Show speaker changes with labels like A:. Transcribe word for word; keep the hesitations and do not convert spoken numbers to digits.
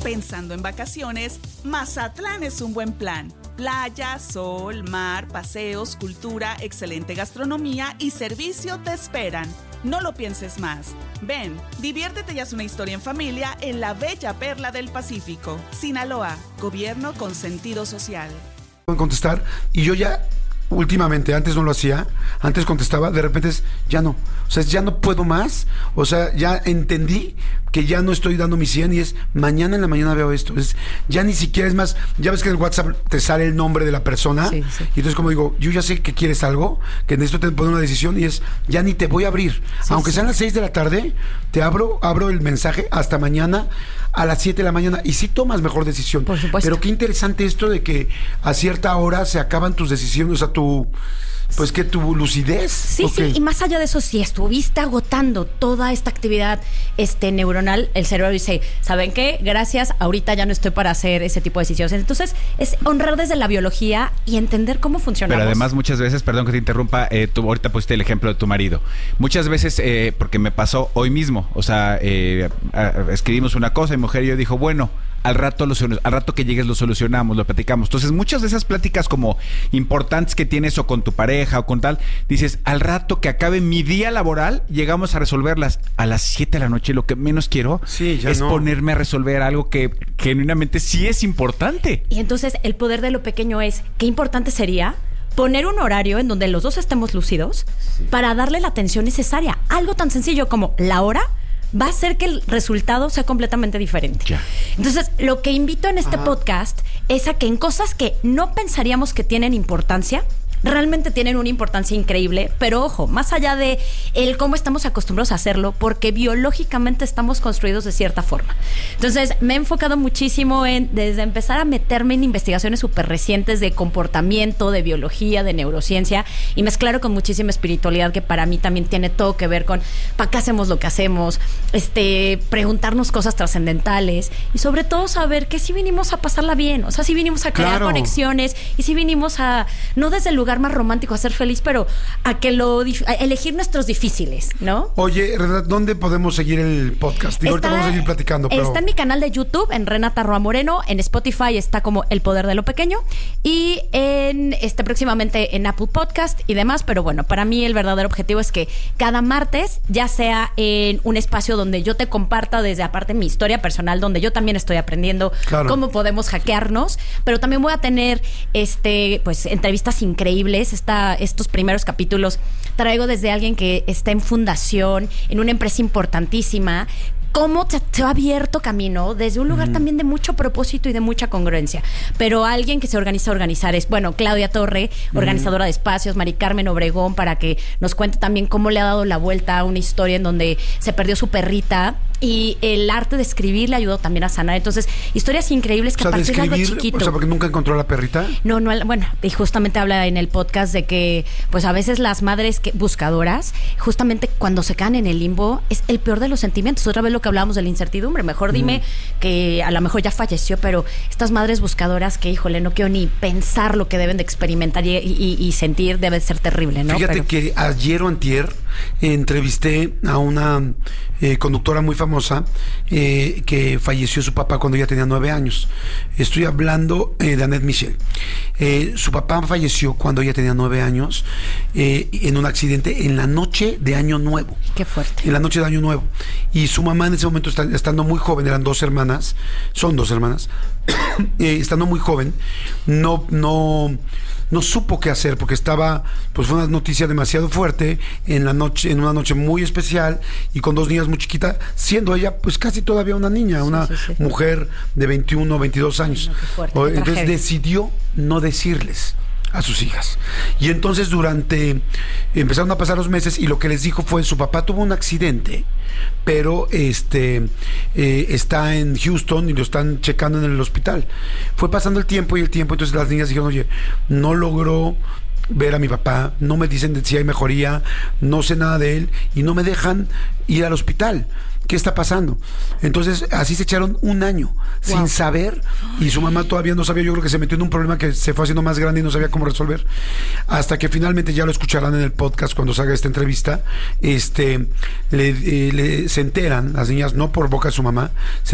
A: Pensando en vacaciones, Mazatlán es un buen plan. Playa, sol, mar, paseos, cultura, excelente gastronomía y servicio te esperan. No lo pienses más. Ven, diviértete y haz una historia en familia en la bella perla del Pacífico. Sinaloa, gobierno con sentido social.
B: Contestar y yo ya últimamente, antes no lo hacía, antes contestaba, de repente es ya no, o sea, es ya no puedo más, o sea, ya entendí que ya no estoy dando mi cien y es mañana en la mañana veo esto, es ya ni siquiera, es más, ya ves que en el WhatsApp te sale el nombre de la persona, sí, sí. Y entonces como digo, yo ya sé que quieres algo, que necesito poner una decisión y es ya ni te voy a abrir, sí, aunque sí. sean las seis de la tarde, te abro, abro el mensaje hasta mañana a las siete de la mañana y sí tomas mejor decisión.
C: Por supuesto.
B: Pero qué interesante esto de que a cierta hora se acaban tus decisiones, o sea, tu, pues que tu lucidez.
C: Sí, okay. Sí, y más allá de eso, si estuviste agotando toda esta actividad este, neuronal, el cerebro dice, ¿saben qué? Gracias, ahorita ya no estoy para hacer ese tipo de decisiones. Entonces, es honrar desde la biología y entender cómo funciona.
D: Pero además muchas veces, perdón que te interrumpa, eh, tú ahorita pusiste el ejemplo de tu marido. Muchas veces, eh, porque me pasó hoy mismo, o sea, eh, a, escribimos una cosa y mujer y yo dijo, bueno, al rato, lo, al rato que llegues lo solucionamos, lo platicamos. Entonces, muchas de esas pláticas como importantes que tienes o con tu pareja o con tal, dices, al rato que acabe mi día laboral, llegamos a resolverlas. A las siete de la noche lo que menos quiero
B: sí,
D: es
B: no.
D: ponerme a resolver algo que genuinamente sí es importante.
C: Y entonces, el poder de lo pequeño es, ¿qué importante sería poner un horario en donde los dos estemos lúcidos sí. para darle la atención necesaria? Algo tan sencillo como la hora va a hacer que el resultado sea completamente diferente. Ya. Entonces, lo que invito en este Ajá. podcast es a que en cosas que no pensaríamos que tienen importancia, realmente tienen una importancia increíble, pero ojo, más allá de el cómo estamos acostumbrados a hacerlo, porque biológicamente estamos construidos de cierta forma. Entonces, me he enfocado muchísimo en, desde empezar a meterme en investigaciones súper recientes de comportamiento, de biología, de neurociencia, y mezclarlo con muchísima espiritualidad, que para mí también tiene todo que ver con para qué hacemos lo que hacemos, este, preguntarnos cosas trascendentales, y sobre todo saber que sí vinimos a pasarla bien, o sea, sí vinimos a crear claro. conexiones, y sí vinimos a, no desde el lugar más romántico a ser feliz, pero a que lo a elegir nuestros difíciles, ¿no?
B: Oye, Renata, ¿dónde podemos seguir el podcast? Digo,
C: está,
B: ahorita vamos a seguir platicando, pero...
C: Está en mi canal de YouTube, en Renata Roa Moreno, en Spotify está como El Poder de lo Pequeño, y en este próximamente en Apple Podcast y demás, pero bueno, para mí el verdadero objetivo es que cada martes, ya sea en un espacio donde yo te comparta desde aparte mi historia personal, donde yo también estoy aprendiendo claro. cómo podemos hackearnos, pero también voy a tener este pues entrevistas increíbles. Esta, estos primeros capítulos traigo desde alguien que está en fundación, en una empresa importantísima, cómo te, te ha abierto camino desde un lugar mm. también de mucho propósito y de mucha congruencia. Pero alguien que se organiza a organizar es, bueno, Claudia Torre, organizadora mm. de espacios, Mari Carmen Obregón, para que nos cuente también cómo le ha dado la vuelta a una historia en donde se perdió su perrita y el arte de escribir le ayudó también a sanar. Entonces, historias increíbles que
B: o sea,
C: a partir de, escribir,
B: de algo chiquito. O sea, porque nunca encontró a la perrita.
C: No, no, bueno, y justamente habla en el podcast de que, pues a veces las madres que, buscadoras, justamente cuando se quedan en el limbo, es el peor de los sentimientos. Otra vez lo que hablábamos de la incertidumbre. Mejor dime mm. que a lo mejor ya falleció, pero estas madres buscadoras que, híjole, no quiero ni pensar lo que deben de experimentar y, y, y sentir, debe ser terrible, ¿no?
B: Fíjate
C: pero...
B: que ayer o antier eh, entrevisté a una eh, conductora muy famosa eh, que falleció su papá cuando ella tenía nueve años. Estoy hablando eh, de Annette Michel. Eh, su papá falleció cuando ella tenía nueve años eh, en un accidente en la noche de Año Nuevo.
C: Qué fuerte.
B: En la noche de Año Nuevo. Y su mamá en ese momento, estando muy joven, eran dos hermanas, son dos hermanas, eh, estando muy joven, no, no, no supo qué hacer porque estaba, pues fue una noticia demasiado fuerte en la noche, en una noche muy especial y con dos niñas muy chiquitas, siendo ella pues casi todavía una niña, una sí, sí, sí. mujer de veintiuno, veintidós años.
C: No, qué fuerte, qué
B: Entonces
C: tragedia.
B: Decidió no decirles a sus hijas. Y entonces durante empezaron a pasar los meses y lo que les dijo fue su papá tuvo un accidente, pero este eh, está en Houston y lo están checando en el hospital. Fue pasando el tiempo y el tiempo, entonces las niñas dijeron, oye, no logró ver a mi papá, no me dicen si hay mejoría, no sé nada de él y no me dejan ir al hospital. ¿Qué está pasando? Entonces, así se echaron un año wow. sin saber, y su mamá todavía no sabía. Yo creo que se metió en un problema que se fue haciendo más grande y no sabía cómo resolver, hasta que finalmente, ya lo escucharán en el podcast cuando salga esta entrevista, este le, eh, le se enteran las niñas, no por boca de su mamá, se